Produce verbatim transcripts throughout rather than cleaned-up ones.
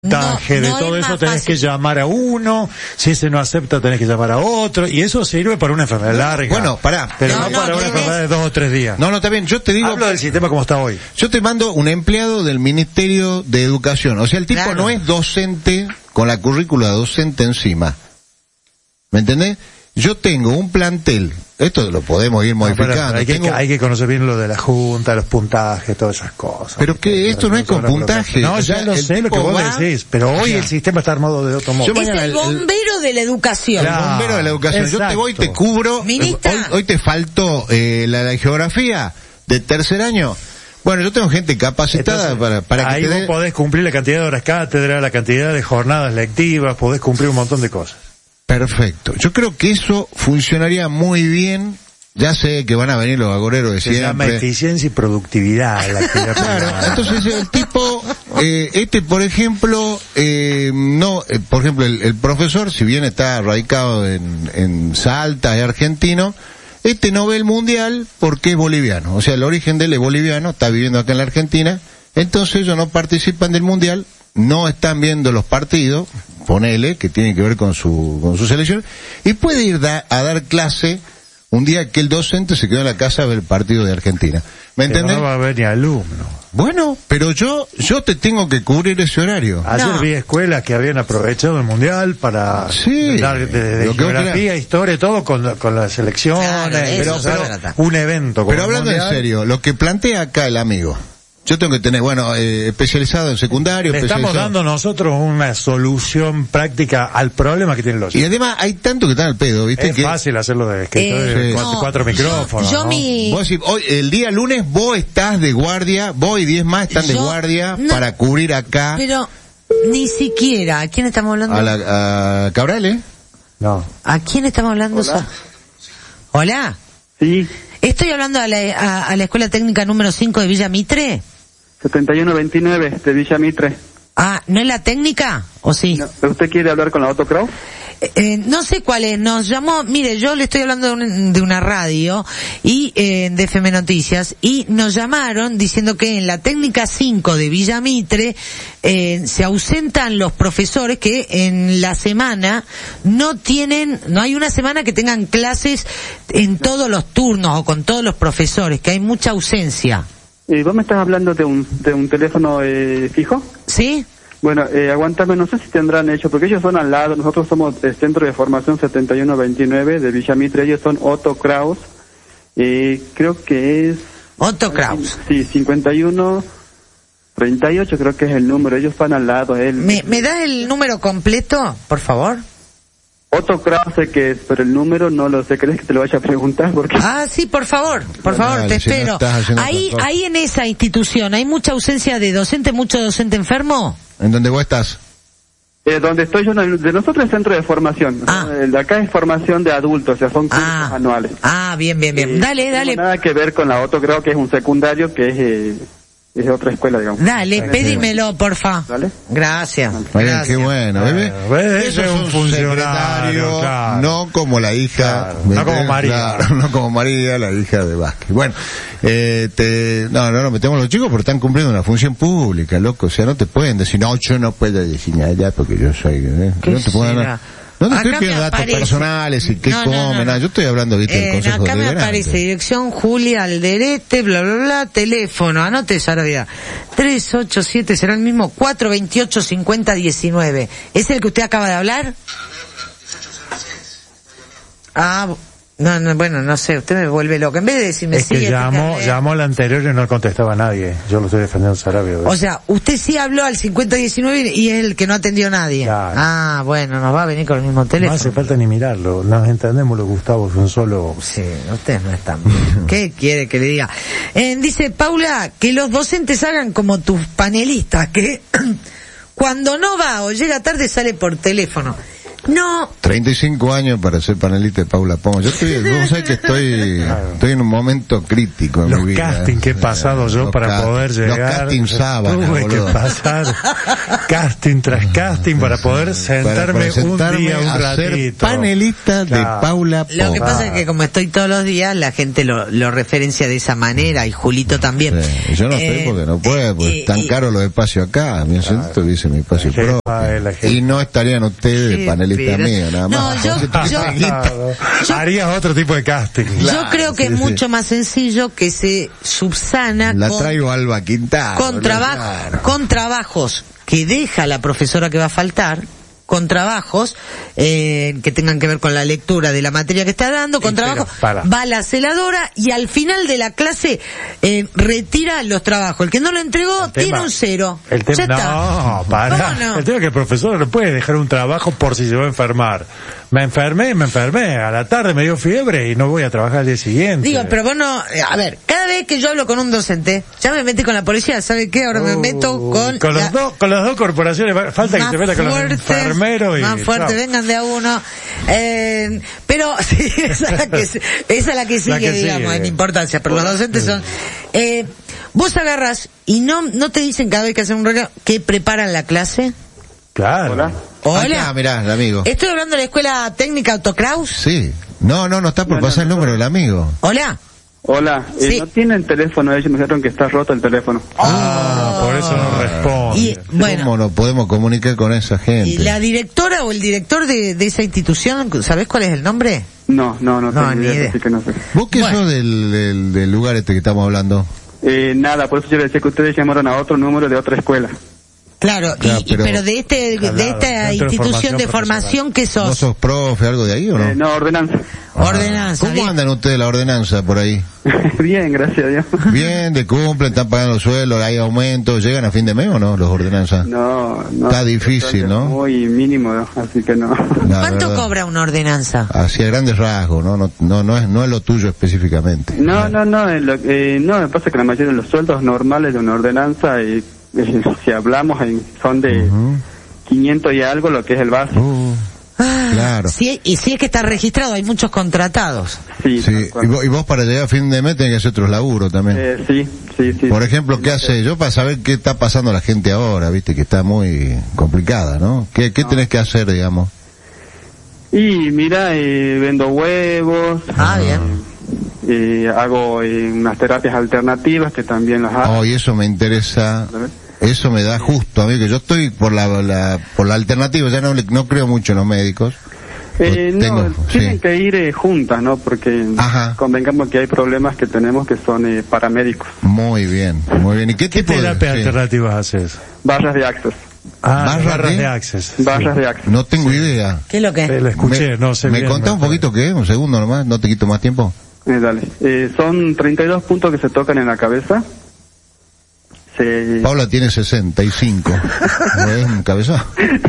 puntaje no, de no todo es eso más tenés fácil. que llamar a uno, si ese no acepta tenés que llamar a otro, y eso sirve para una enfermedad larga. Bueno, pará. Pero No, no, no, para una tenés- enfermedad de dos o tres días. No, no, está bien. Yo te digo, Hablo del sistema como está hoy. yo te mando un empleado del Ministerio de Educación. O sea, el tipo Claro. no es docente con la currícula docente encima. ¿Me entendés? Yo tengo un plantel. Esto lo podemos ir No, pero modificando. hay, que, Tengo- hay que conocer bien lo de la junta, los puntajes, todas esas cosas. Pero que esto no es con puntaje. No, O ya sea, lo el sé lo que tipo vos va- decís, pero hoy o sea, el sistema está armado de otro modo. Yo Es mañana el el- el- bombero de la educación. Claro. bombero de la educación. Yo te voy y te Exacto. cubro. Ministra. Hoy, hoy te faltó eh, la, la geografía de tercer año. Bueno, yo tengo gente capacitada Entonces, para, para que ahí te vos dé... podés cumplir la cantidad de horas cátedra, la cantidad de jornadas lectivas, podés cumplir un montón de cosas. Perfecto. Yo creo que eso funcionaría muy bien. Ya sé que van a venir los agoreros de Se llama siempre. eficiencia y productividad la actividad Claro, privada. entonces el tipo, eh, este por ejemplo, eh, no, eh, por ejemplo el, el profesor, si bien está radicado en, en Salta, es argentino, este no ve el mundial porque es boliviano, o sea el origen de él es boliviano, está viviendo acá en la Argentina, entonces ellos no participan del mundial, no están viendo los partidos, ponele, que tienen que ver con su, con su selección, y puede ir da- a dar clase un día que el docente se quedó en la casa a ver el partido de Argentina. ¿Me Pero entendés? no va a haber ni alumno. Bueno, pero yo yo te tengo que cubrir ese horario. Ayer No. vi escuelas que habían aprovechado el mundial para Sí, dar de, de- de lo que vos geografía, quieras. historia, todo con, con las selecciones, Claro, de pero, eso se pero trata. un evento. como Pero el hablando en mundial, serio, lo que plantea acá el amigo, yo tengo que tener, bueno, eh, especializado en secundario, le estamos especializado... dando nosotros una solución práctica al problema que tienen los Y chicos. además hay tanto que están al pedo, ¿viste? Es que fácil hacerlo de escritorio, Eh, de sí. cuatro, no, cuatro micrófonos. Yo, yo ¿no? mi... Vos decís, hoy, el día lunes vos estás de guardia, vos y diez más están de Yo- guardia no. para cubrir acá Pero ni siquiera. ¿A quién estamos hablando? a la a Cabral, ¿eh? No. ¿A quién estamos hablando? Hola. Hola. Sí, Estoy hablando a la, a, a la Escuela Técnica número cinco de Villa Mitre. setenta y uno veintinueve de Villa Mitre. Ah, ¿no es la técnica? ¿O sí? No, ¿usted quiere hablar con la Otto Kraus? Eh, eh, no sé cuál es, nos llamó, mire, yo le estoy hablando de, un- de una radio y eh, de F M Noticias y nos llamaron diciendo que en la técnica cinco de Villa Mitre eh, se ausentan los profesores que en la semana no tienen, no hay una semana que tengan clases en todos los turnos o con todos los profesores, que hay mucha ausencia. Eh, ¿Vos me estás hablando de un, de un teléfono eh, fijo? ¿Sí? Bueno, eh, aguantame, no sé si tendrán hecho, porque ellos son al lado, nosotros somos el Centro de Formación setenta y uno veintinueve de Villa Mitre, ellos son Otto Kraus, eh, creo que es... Otto Kraus. Sí, cincuenta y uno treinta y ocho creo que es el número, ellos van al lado, él... ¿Me, ¿Me das el número completo, por favor? Otto Kraus sé que es, pero el número no lo sé, ¿querés que te lo vaya a preguntar? Porque... Ah, sí, por favor, por favor, Dale, te si no espero. estás haciendo ahí, otra cosa. ahí en esa institución, ¿hay mucha ausencia de docente, mucho docente enfermo? En donde vos estás. Eh, donde estoy yo, no, de nosotros es Centro de Formación, Ah. el de acá es formación de adultos, o sea, son cursos Ah, anuales. ah, bien, bien, bien. Eh, Dale, no dale, tiene nada que ver con la Otto, creo que es un secundario que es, eh, es de otra escuela, digamos. dale, pedímelo, porfa. ¿Vale? Gracias. Muy bien, gracias. qué bueno. Bueno, ¿ves? ves, Eso es un funcionario, claro. no como la hija, Claro, ¿me no como entendés? María. Claro, no como María, la hija de Vázquez. Bueno, eh, te, no, no, no metemos a los chicos porque están cumpliendo una función pública, loco, o sea, no te pueden decir, no, yo no puedo decir nada porque yo soy, ¿eh? ¿Qué No te pueden será? dar- no te estoy Acá pidiendo me datos aparece- personales y qué No, no, comen, no, no. nada. Yo estoy hablando, viste, del Eh, Consejo acá me Deliberante. aparece dirección Julia Alderete, bla, bla, bla, teléfono, anote Saravia. tres ocho siete, será el mismo, cuatro veintiocho cincuenta diecinueve. ¿Es el que usted acaba de hablar? Ah, no, no, bueno, no sé, usted me vuelve loco. En vez de decirme Es sí, que llamó, explícame. llamó al anterior y no contestaba a nadie. Yo lo estoy defendiendo Sarabia. O sea, usted sí habló al cincuenta diecinueve y es el que no atendió a nadie. Claro. Ah, bueno, nos va a venir con el mismo No teléfono. hace falta ni mirarlo. Nos entendemos los Gustavos, un solo... Sí, ustedes no están bien. ¿Qué quiere que le diga? Eh, dice Paula, que los docentes hagan como tus panelistas, que cuando no va o llega tarde sale por teléfono. No. treinta y cinco años para ser panelista de Paula Pomo. Yo estoy, vos sabés que estoy, estoy en un momento crítico en Los mi vida. castings que he pasado yo Los para cast- poder llegar. Los casting sábana, Tuve boludo. que pasar casting tras casting para poder sentarme, Para sentarme un día, un a ser ratito. panelista Claro. de Paula Pomo. Lo que pasa es que como estoy todos los días, la gente lo, lo referencia de esa manera, y Julito también. Sí, yo no Eh, estoy porque no puedo, porque eh, es tan eh, caro los espacios acá. Mi asiento dice mi espacio La jefa, propio. eh, la jefa. Y no estarían ustedes de Sí, panelista pero- mío, nada No, más. yo- Porque yo- Claro. yo- Harías otro tipo de casting. Yo creo que sí, es sí. mucho más sencillo que se subsana La con, traigo a Alba Quintana. con, ¿no? trabajo, Claro. con trabajos que deja la profesora que va a faltar, con trabajos eh, que tengan que ver con la lectura de la materia que está dando, con Sí, pero, trabajos, para. va a la celadora y al final de la clase eh, retira los trabajos. El que no lo entregó El tema- tiene un cero. El tema, Ya está. no, para. ¿Cómo no? El tema es que el profesor no puede dejar un trabajo por si se va a enfermar. Me enfermé, me enfermé. A la tarde me dio fiebre y no voy a trabajar al día siguiente. Digo, pero vos no, eh, a ver, cada vez que yo hablo con un docente, ya me metí con la policía, ¿sabe qué? Ahora me Uh, meto con, con los la- dos, con las dos corporaciones. Falta que más te metas con los fuerte, enfermeros y. más fuerte, chao. vengan de a uno. Eh, pero sí, esa es la que, esa es la que sigue, La que digamos, sigue. en importancia. Pero los docentes son, eh, vos agarras y no, no te dicen cada vez que hacen un reloj que preparan la clase. Claro. Hola. Hola. Acá, mirá, el amigo. Estoy hablando de la escuela técnica Autocraus. Sí. No, no, no está por No, no, pasar el no. número del amigo. Hola. Hola, eh, Sí. no tienen teléfono, ellos me dijeron que está roto el teléfono. Ah, por eso no responde. Y bueno, ¿Cómo nos podemos comunicar con esa gente? ¿y la directora o el director de, de esa institución, sabés cuál es el nombre? No, no, no, No, tengo ni idea, idea. así que no sé. ¿Vos qué Bueno. sos del, del, del lugar este que estamos hablando? Eh, nada, por eso yo le decía que ustedes llamaron a otro número de otra escuela. Claro, Claro, y, y- pero- pero de este, Al de lado, esta Centro de institución de Formación formación que ¿No sos, sos profe, algo de ahí o no? Eh, no, ordenanza. ordenanza, ¿Cómo bien. andan ustedes la ordenanza por ahí? Bien, gracias a Dios. Bien, de cumplen, están pagando los sueldos, hay aumentos, ¿llegan a fin de mes o no los ordenanzas? No, no. Está difícil, ¿no? Muy mínimo, así que no. La ¿Cuánto verdad. cobra una ordenanza? Hacia grandes rasgos, ¿no? No, no, no es, no es lo tuyo específicamente. No, no, no, eh, lo, eh, no, me pasa que la mayoría de los sueldos normales de una ordenanza, eh, eh, si hablamos, en, son de Ujú. quinientos y algo, lo que es el base. Uh, Ah, Claro. sí, y si es que está registrado, hay muchos contratados. Sí, sí. tal cual. Y vos, y vos para llegar a fin de mes tenés que hacer otros laburos también. Eh, sí, sí, sí. Por ejemplo, ¿qué hace yo para saber qué está pasando la gente ahora? Viste que está muy complicada, ¿no? ¿Qué, qué tenés que hacer, digamos? Y mira, eh, vendo huevos. Ah, bien. Eh, hago eh, unas terapias alternativas que también las hago. Oh, y eso me interesa. Eso me da justo a mí, que yo estoy por la, la por la alternativa, ya no, le- no creo mucho en los médicos. Eh, no, Tengo- tienen sí. que ir eh, juntas, ¿no? Porque Ajá. convengamos que hay problemas que tenemos que son eh, paramédicos. Muy bien, muy bien. ¿Y qué, ¿Qué tipo de terapias sí. alternativas haces? Barras de access. Ah, Barras barras de- de access. Barras de access. No tengo idea. ¿Qué es lo que? Eh, lo escuché, me, no sé ¿Me bien, contás no un poquito qué? Un segundo nomás, no te quito más tiempo. Eh, dale. Eh, son treinta y dos puntos que se tocan en la cabeza. Se... Paula tiene sesenta y cinco. ¿No es un cabezón?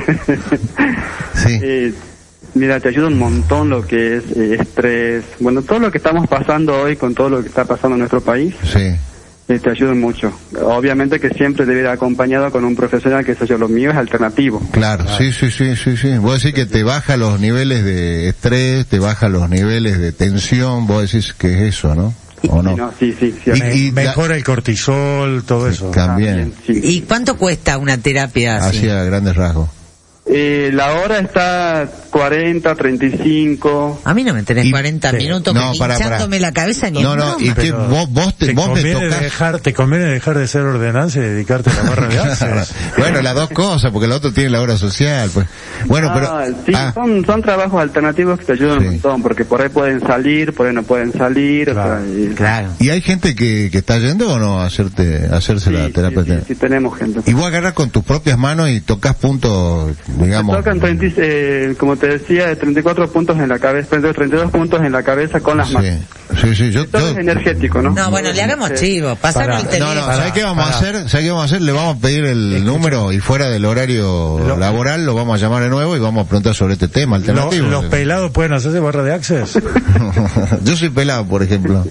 Sí. Eh, mira, te ayuda un montón lo que es eh, estrés. Bueno, todo lo que estamos pasando hoy con todo lo que está pasando en nuestro país, Sí. eh, te ayuda mucho. Obviamente que siempre debe ir acompañado con un profesional, que eso yo, lo mío es alternativo. Claro, sí, sí, sí, sí, sí. Vos decís que te baja los niveles de estrés, te baja los niveles de tensión, vos decís que es eso, ¿no? ¿O no? No, sí, sí, sí. Y- Me- y la- mejora el cortisol, todo eso. También, sí. ¿Y cuánto cuesta una terapia así? así a grandes rasgos. Eh, la hora está cuarenta, treinta y cinco. A mí no me tenés Y- cuarenta sí. minutos No, pará, hinchándome pará. la cabeza ni No, en no, broma. y que Pero vos, vos, te, te vos me conviene tocás. dejar, te conviene dejar de ser ordenanza y dedicarte a la barra de access. Bueno, las dos cosas, porque la otra tiene la obra social, pues. Bueno, Ah, pero... sí, ah, son, son trabajos alternativos que te ayudan Sí. un montón, porque por ahí pueden salir, por ahí no pueden salir. o Claro. sea, y- Claro. ¿y hay gente que, que está yendo o no a hacerte, a hacerse sí, la sí, terapia? sí, sí, tenemos gente. Y vos agarras con tus propias manos y tocas puntos, digamos... Tocan treinta, eh, como te decía, treinta y cuatro puntos en la cabeza, treinta y dos puntos en la cabeza con las manos. Sí, sí, sí, yo... Todo yo- es energético, ¿no? No, bueno, le hagamos Sí. chivo, pasarnos Pará. el No, teléfono. no, ¿sabes qué vamos Pará. a hacer? ¿Sabes qué vamos a hacer? Le vamos a pedir el Escucha. número y fuera del horario Lo- laboral lo vamos a llamar de nuevo y vamos a preguntar sobre este tema Lo- alternativo. ¿Los pelados pueden hacerse barra de access? Yo soy pelado, por ejemplo.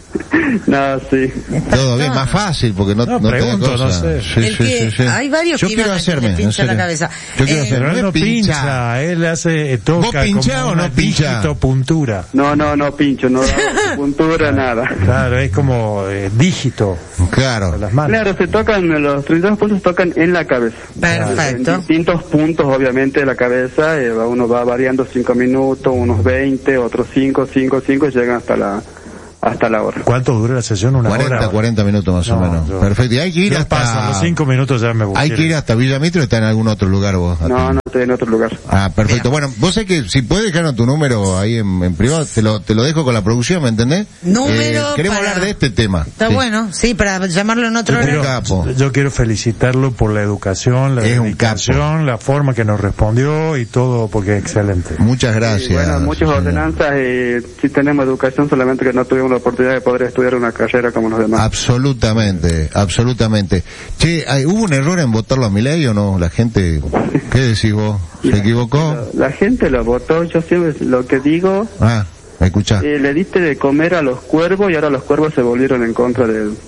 No, sí. Todo bien, más fácil, porque no, No, no te da pregunto, cosa. no sé. Sí, El sí, que- sí, sí. hay varios Yo que quiero iban a- hacerme, le pincha en serio. la cabeza. Yo quiero Eh, hacerme. Pero él no pincha. pincha, él hace, eh, toca ¿Vos pinchá como o no una pinchá? dígito puntura. No, no, no pincho, no hago puntura, nada. Claro, es como eh, dígito Claro. con las manos. Claro, se tocan, los treinta y dos pulsos tocan en la cabeza. En Perfecto. distintos puntos, obviamente, de la cabeza. eh, va- uno va variando cinco minutos, unos veinte, otros cinco, cinco, cinco, y llegan hasta la hasta la hora. ¿Cuánto dura la sesión? Una cuarenta, hora. cuarenta minutos más o No, menos. yo- Perfecto. Y hay que ir Yo hasta... paso, a los cinco minutos ya me voy. Hay que ir hasta Villa Mitre o está en algún otro lugar vos. No, no estoy en otro lugar. Ah, perfecto. Bueno, vos sé que si puedes dejarnos tu número ahí en, en privado, te lo, te lo dejo con la producción, ¿me entendés? Número Eh, queremos para- hablar de este tema. Está Sí. bueno, sí, para llamarlo en otro Yo horario. creo- capo. Yo quiero felicitarlo por la educación, la Es un dedicación, la forma que nos respondió y todo, porque es excelente. Muchas gracias. Y bueno, muchas señor. ordenanzas, eh, sí tenemos educación, solamente que no tuvimos la oportunidad de poder estudiar una carrera como los demás. Absolutamente, absolutamente. Che, ¿hay- ¿hubo un error en votarlo a Milei o no? La gente, ¿qué decís vos? ¿Se equivocó? La, la gente lo votó, yo siempre lo que digo, Ah, escuchá. eh, le diste de comer a los cuervos y ahora los cuervos se volvieron en contra de él.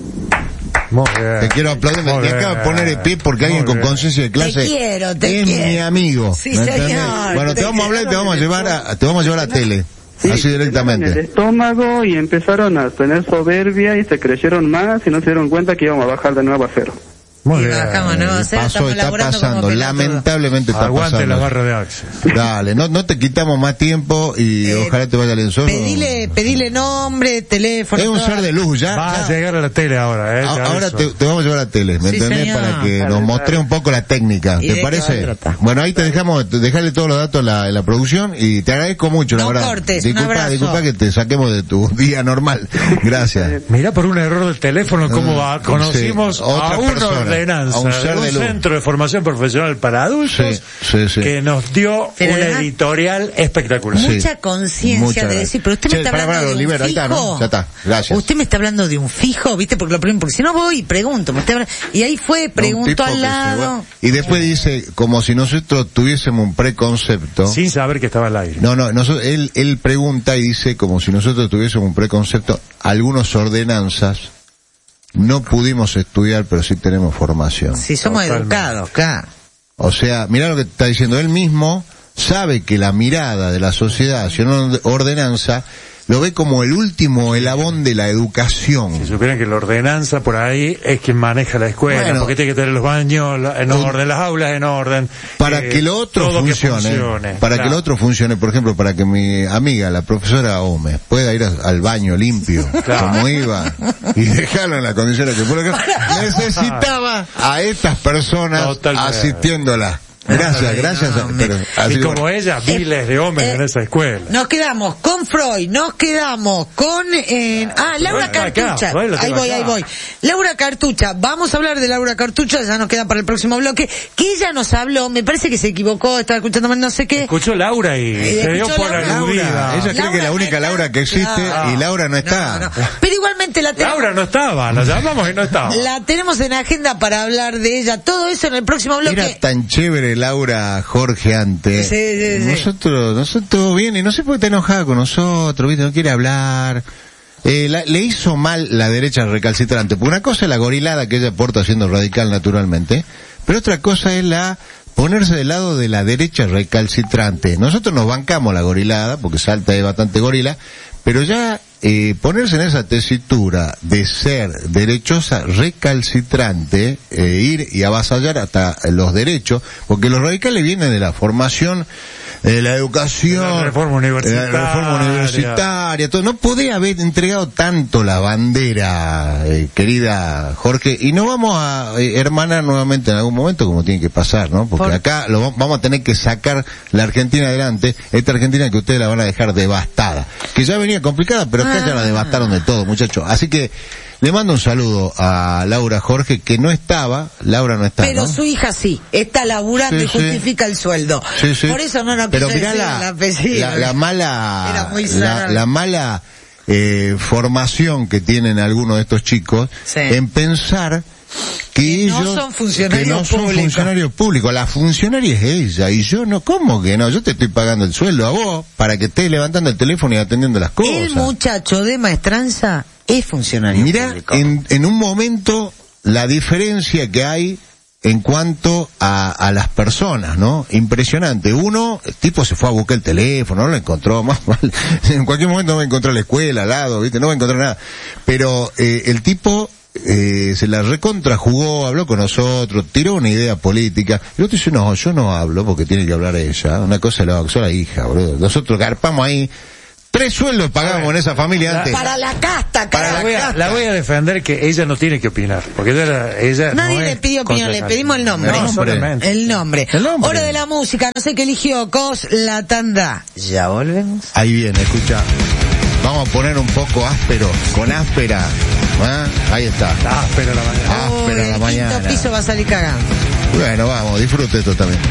Muy bien. Te quiero aplaudir, me, Muy me acabo de bien. poner de pie porque alguien Muy con bien. conciencia de clase Te quiero, te es quiero. mi amigo. Sí, ¿me entendés? señor, Bueno, te te vamos a hablar y te quiero. vamos a llevar a, te vamos a llevar a tele. Sí, así tenían el directamente. estómago y empezaron a tener soberbia y se creyeron más y no se dieron cuenta que íbamos a bajar de nuevo a cero. Muy Y bien. bajamos, ¿no? O sea, Pasó, estamos está laburando como pasando, pelotudos. lamentablemente está Aguante pasando. la barra de Axel. Dale, no, no te quitamos más tiempo y Eh, ojalá te vaya el ensoro. Pedile, pedile nombre, teléfono. Es un todo. ser de luz, ya. Va ya. a llegar a la tele ahora, eh. A- te Ahora aviso. te, te vamos a llevar a tele, ¿me Sí, entendés? señor. Para que Dale, nos dale. mostre un poco la técnica, ¿Y ¿te de qué parece? se trata? Bueno, ahí te dejamos, te- dejarle todos los datos en la, en la producción y te agradezco mucho, la No verdad. cortes, un disculpa, abrazo. disculpa que te saquemos de tu día normal. Gracias. Mirá por un error del teléfono cómo va. Sí, conocimos otra a una persona, ordenanza a un ser de de un luz. centro de formación profesional para adultos Sí, sí, sí. que nos dio Pero una además- editorial espectacular. Sí. Mucha conciencia Muchas de gracias. decir, pero usted Che, me está pará, hablando pará, de un Oliver, ahí está, fijo. ¿no? Ya está, gracias. Usted me está hablando de un fijo, ¿viste? Porque lo primero, porque si no voy y pregunto, me está hablando- y ahí fue, Un tipo preguntó que al se lado. va- Y después dice, como si nosotros tuviésemos un preconcepto. Sin saber que estaba al aire. No, no, nosotros, él, él pregunta y dice, como si nosotros tuviésemos un preconcepto, algunas ordenanzas no pudimos estudiar, pero sí tenemos formación. Si somos Totalmente. educados, claro. O sea, mirá lo que está diciendo él mismo, sabe que la mirada de la sociedad hacia una ordenanza lo ve como el último elabón de la educación. Si supieran que la ordenanza por ahí es quien maneja la escuela, Bueno. porque tiene que tener los baños la- en Un- orden, las aulas en orden. Para eh, que lo otro todo que funcione, funcione, para claro. que lo otro funcione, por ejemplo, para que mi amiga, la profesora Gómez, pueda ir a- al baño limpio, Claro. como iba, y dejarlo en las condiciones que por acá, necesitaba a estas personas Totalmente. asistiéndola. Gracias, gracias. no, pero así Y como bueno. ella, miles de hombres eh, en esa escuela. Nos quedamos con Freud, nos quedamos con... eh, ah, Laura Freud está acá, Cartucha. Freud lo Ahí tengo voy, acá. ahí voy. Laura Cartucha, vamos a hablar de Laura Cartucha, ya nos queda para el próximo bloque, que ella nos habló, me parece que se equivocó, estaba escuchando mal no sé qué. Escuchó Laura y Eh, se dio escuchó por Laura. aludida. Laura, ella cree que es la no única está. Laura que existe Claro. y Laura no está. No, no. Pero igualmente la tenemos, Laura no estaba, la llamamos y no estaba. la tenemos en agenda para hablar de ella. Todo eso en el próximo bloque. Era tan chévere Laura Jorge antes. Sí, sí, sí. Nosotros, nosotros bien, y no sé por qué está enojada con nosotros, ¿viste? No quiere hablar. Eh, la- le hizo mal la derecha recalcitrante. Por una cosa es la gorilada que ella porta siendo radical naturalmente, pero otra cosa es la ponerse del lado de la derecha recalcitrante. Nosotros nos bancamos la gorilada, porque Salta es bastante gorila, pero ya eh, ponerse en esa tesitura de ser derechosa recalcitrante, eh, ir y avasallar hasta los derechos, porque los radicales vienen de la formación, de la educación, De la reforma universitaria. de la reforma universitaria, todo. No podía haber entregado tanto la bandera, eh, querida Jorge, y no vamos a eh, hermanar nuevamente en algún momento como tiene que pasar, ¿no? Porque Por- acá lo, va- vamos a tener que sacar la Argentina adelante, esta Argentina que ustedes la van a dejar devastada, que ya venía complicada, pero acá ya la devastaron de todo, muchachos. Así que le mando un saludo a Laura Jorge, que no estaba, Laura no está, Pero ¿no? su hija sí, está laburando Sí, y sí. justifica el sueldo. Sí, sí. Por eso no nos Pero quiso mirá decir la, el apellido. la, la mala, Era muy la, raro. la mala eh, formación que tienen algunos de estos chicos Sí. en pensar que, Que no ellos, son funcionarios que no son públicos. funcionarios públicos. La funcionaria es ella, y yo no, ¿cómo que no? Yo te estoy pagando el sueldo a vos para que estés levantando el teléfono y atendiendo las cosas. El muchacho de maestranza es funcionario Mirá, público. en, en un momento, la diferencia que hay en cuanto a, a las personas, ¿no? Impresionante. Uno, el tipo se fue a buscar el teléfono, no lo encontró, más mal. En cualquier momento no va a encontrar la escuela al lado, ¿viste? No va a encontrar nada. Pero eh, el tipo eh, se la recontra jugó, habló con nosotros, tiró una idea política. Y el otro dice, no, yo no hablo porque tiene que hablar ella. Una cosa la soy la hija, boludo. Nosotros garpamos ahí. Tres sueldos pagamos en esa familia antes. Para la casta, Para cara. la, voy a, la voy a defender que ella no tiene que opinar, porque ella, ella Nadie no le es pidió opinión, le concejal. pedimos el nombre. No, solamente. El nombre. El nombre. Hora de la música, no sé qué eligió, Cos, la tanda. Ya volvemos. Ahí viene, escucha. Vamos a poner un poco áspero, con áspera. ¿Ah? Ahí está. Ah, pero la mañana. Áspera Uy, la el mañana. quinto piso va a salir cagando. Bueno, vamos, disfrute esto también.